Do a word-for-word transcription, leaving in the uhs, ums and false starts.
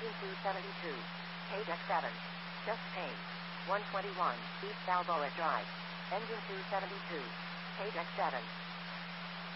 Engine two seventy-two. Page X seven. Just change. one twenty-one. East Balboa Drive. Engine two seventy-two. Page X seven.